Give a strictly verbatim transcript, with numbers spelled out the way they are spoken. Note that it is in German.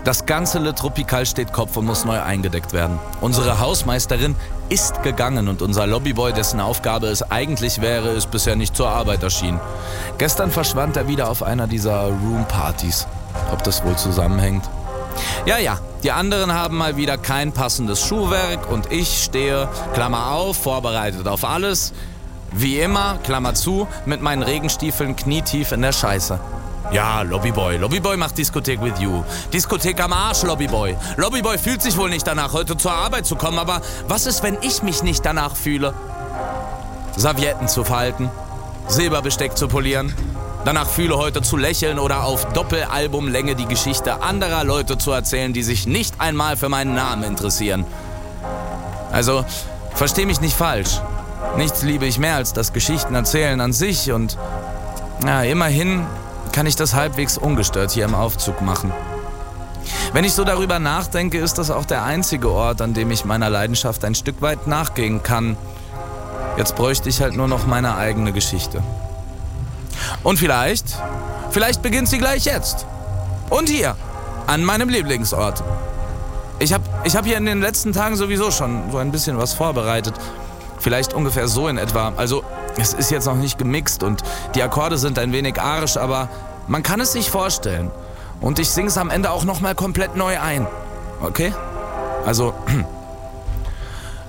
Das ganze Le Tropical steht Kopf und muss neu eingedeckt werden. Unsere Hausmeisterin ist gegangen und unser Lobbyboy, dessen Aufgabe es eigentlich wäre, ist bisher nicht zur Arbeit erschienen. Gestern verschwand er wieder auf einer dieser Roompartys. Ob das wohl zusammenhängt? Ja, ja, die anderen haben mal wieder kein passendes Schuhwerk und ich stehe, Klammer auf, vorbereitet auf alles, wie immer, Klammer zu, mit meinen Regenstiefeln knietief in der Scheiße. Ja, Lobbyboy, Lobbyboy macht Diskothek with you. Diskothek am Arsch, Lobbyboy. Lobbyboy fühlt sich wohl nicht danach, heute zur Arbeit zu kommen, aber was ist, wenn ich mich nicht danach fühle? Servietten zu falten, Silberbesteck zu polieren, danach fühle, heute zu lächeln oder auf Doppelalbumlänge die Geschichte anderer Leute zu erzählen, die sich nicht einmal für meinen Namen interessieren. Also, versteh mich nicht falsch. Nichts liebe ich mehr als das Geschichtenerzählen an sich und ja, immerhin kann ich das halbwegs ungestört hier im Aufzug machen. Wenn ich so darüber nachdenke, ist das auch der einzige Ort, an dem ich meiner Leidenschaft ein Stück weit nachgehen kann. Jetzt bräuchte ich halt nur noch meine eigene Geschichte. Und vielleicht, vielleicht beginnt sie gleich jetzt. Und hier, an meinem Lieblingsort. Ich habe ich hab hier in den letzten Tagen sowieso schon so ein bisschen was vorbereitet. Vielleicht ungefähr so in etwa. Also, es ist jetzt noch nicht gemixt und die Akkorde sind ein wenig arisch, aber man kann es sich vorstellen. Und ich singe es am Ende auch nochmal komplett neu ein. Okay? Also,